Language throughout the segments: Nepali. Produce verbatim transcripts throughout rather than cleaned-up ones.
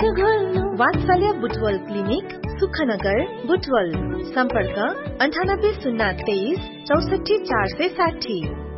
वात्सल्य बुटवल क्लिनिक सुखनगर बुटवल। सम्पर्क अन्ठानब्बे शून्य तेइस चौसठी चार सय साठी।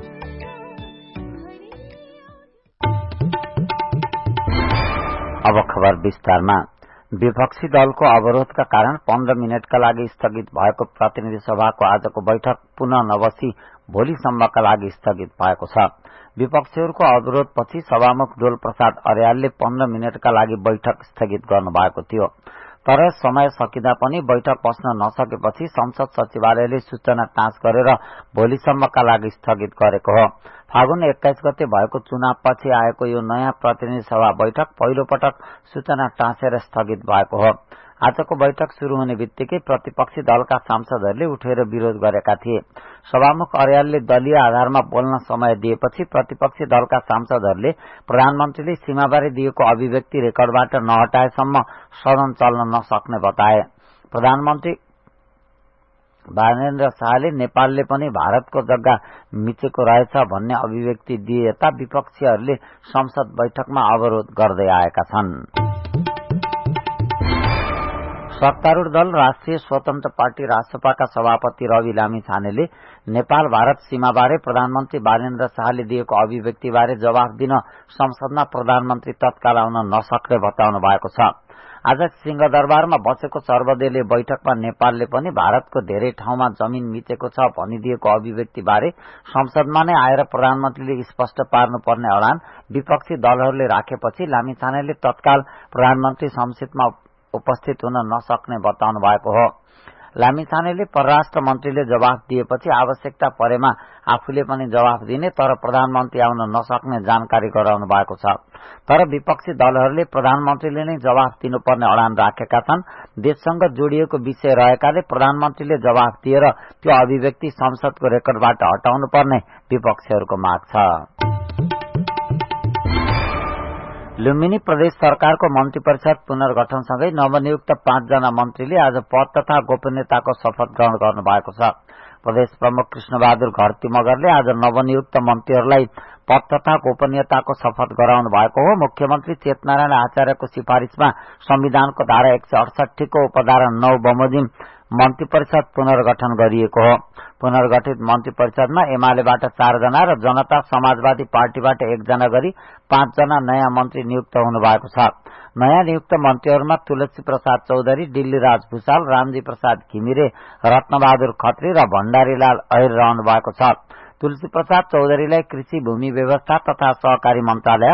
अब खबर विस्तारमा। विपक्षी दलको अवरोधका कारण पन्ध्र मिनटका लागि स्थगित भएको प्रतिनिधि सभाको आजको बैठक पुनः नबसी भोलिसम्मका लागि स्थगित भएको छ। विपक्षीहरूको अवरोधपछि सभामुख डोल प्रसाद अर्यालले पन्ध्र मिनटका लागि बैठक स्थगित गर्नुभएको थियो। तर समय सकिँदा पनि बैठक बस्न नसकेपछि संसद सचिवालयले सूचना टाँच गरेर भोलिसम्मका लागि स्थगित गरेको हो। फागुन एक्काइस गते भएको चुनावपछि आएको यो नयाँ प्रतिनिधि सभा बैठक पहिलो पटक सूचना टाँसेर स्थगित भएको हो। आजको बैठक शुरू हुने बित्तिकै प्रतिपक्षी दलका सांसदहरूले उठेर विरोध गरेका थिए। सभामुख अर्यालले दलीय आधारमा बोल्न समय दिएपछि प्रतिपक्षी दलका सांसदहरूले प्रधानमन्त्रीले सीमाबारे दिएको अभिव्यक्ति रेकर्डबाट नहटाएसम्म सदन चल्न नसक्ने बताए। प्रधानमन्त्री बालेन्द्र शाहले नेपालले पनि भारतको जग्गा मिचेको रहेछ भन्ने अभिव्यक्ति दिए यता विपक्षीहरूले संसद बैठकमा अवरोध गर्दै आएका छन्। सत्तारूढ़ दल राष्ट्रिय स्वतन्त्र पार्टी रासपाका सभापति रवि लामिछानेले नेपाल भारत सीमाबारे प्रधानमन्त्री बालेन्द्र शाहले दिएको अभिव्यक्तिबारे जवाफ दिन संसदमा प्रधानमन्त्री तत्काल आउन नसक्ने बताउनु भएको छ। आज सिंहदरबारमा बसेको सर्वदलीय बैठकमा नेपालले पनि भारतको धेरै ठाउँमा जमीन मिचेको छ भनिदिएको अभिव्यक्तिबारे संसदमा नै आएर प्रधानमन्त्रीले स्पष्ट पार्नुपर्ने अडान विपक्षी दलहरूले राखेपछि लामिछानेले तत्काल प्रधानमन्त्री संसदमा उपस्थित हुन नसक्ने बताउनु भएको हो। लामिछानेले परराष्ट्र मन्त्रीले जवाफ दिएपछि आवश्यकता परेमा आफूले पनि जवाफ दिने तर प्रधानमन्त्री आउन नसक्ने जानकारी गराउनु भएको छ। तर विपक्षी दलहरूले प्रधानमन्त्रीले नै जवाफ दिनुपर्ने अडान राखेका छन्। देशसँग जोडिएको विषय रहेकाले प्रधानमन्त्रीले जवाफ दिएर त्यो अभिव्यक्ति संसदको रेकर्डबाट हटाउनु पर्ने विपक्षीहरूको माग छ। लुम्बिनी प्रदेश सरकारको मन्त्री परिषद पुनर्गठनसँगै नवनियुक्त पाँचजना मन्त्रीले आज पद तथा गोपनीयताको शपथ ग्रहण गर्नु भएको छ। प्रदेश प्रमुख कृष्णबहादुर घरती मगरले आज नवनियुक्त मन्त्रीहरूलाई पद तथा गोपनीयताको शपथ गराउनु भएको हो। मुख्यमन्त्री चेतनारायण आचार्यको सिफारिशमा संविधानको धारा एक सय अडसठीको उपधारा नौ बमोजिम मन्त्री परिषद पुनर्गठन गरिएको हो। पुनर्गठित मन्त्री परिषदमा एमालेबाट चारजना र जनता समाजवादी पार्टीबाट एकजना गरी पाँचजना नयाँ मन्त्री नियुक्त हुनु भएको छ। नयाँ नियुक्त मन्त्रीहरूमा तुलसी प्रसाद चौधरी, दिल्लीराज भूषाल, रामजी प्रसाद घिमिरे, रत्नबहादुर खत्री र भण्डारीलाल अहिर रहनु भएको छ। तुलसी प्रसाद चौधरीलाई कृषि भूमि व्यवस्था तथा सहकारी मन्त्रालय,